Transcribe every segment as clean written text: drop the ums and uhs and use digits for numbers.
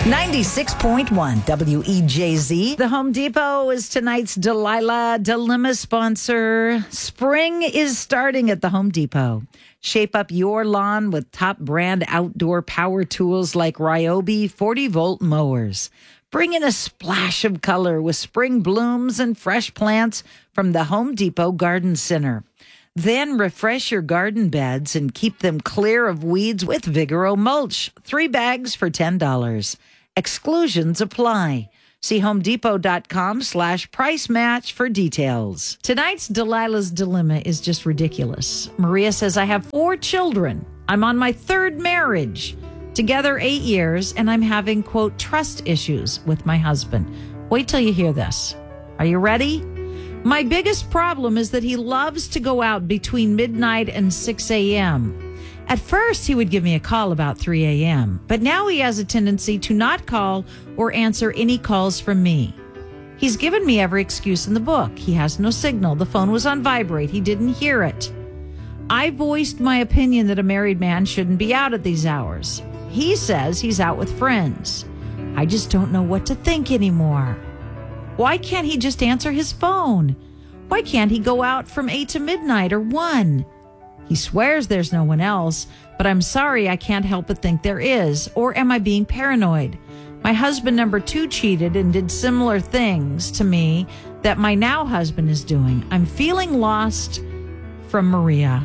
96.1 WEJZ. The Home Depot is tonight's Delilah Dilemma sponsor. Spring is starting at the Home Depot. Shape up your lawn with top brand outdoor power tools like Ryobi 40-volt mowers. Bring in a splash of color with spring blooms and fresh plants from the Home Depot Garden Center. Then refresh your garden beds and keep them clear of weeds with Vigoro mulch. 3 bags for $10. Exclusions apply. See homedepot.com/price match for details. Tonight's Delilah's Dilemma is just ridiculous. Maria says, I have 4 children. I'm on my 3rd marriage. Together 8 years, and I'm having, quote, trust issues with my husband. Wait till you hear this. Are you ready? My biggest problem is that he loves to go out between midnight and 6 a.m. At first, he would give me a call about 3 a.m., but now he has a tendency to not call or answer any calls from me. He's given me every excuse in the book. He has no signal. The phone was on vibrate. He didn't hear it. I voiced my opinion that a married man shouldn't be out at these hours. He says he's out with friends. I just don't know what to think anymore. Why can't he just answer his phone? Why can't he go out from 8 to midnight or 1? He swears there's no one else, but I'm sorry, I can't help but think there is. Or am I being paranoid? My husband number 2 cheated and did similar things to me that my now husband is doing. I'm feeling lost. From Maria.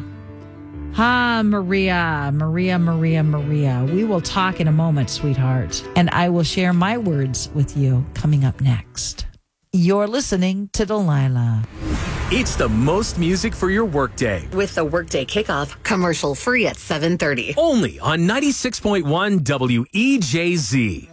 Maria. We will talk in a moment, sweetheart. And I will share my words with you coming up next. You're listening to Delilah. It's the most music for your workday. With the Workday Kickoff, commercial free at 7:30. Only on 96.1 WEJZ.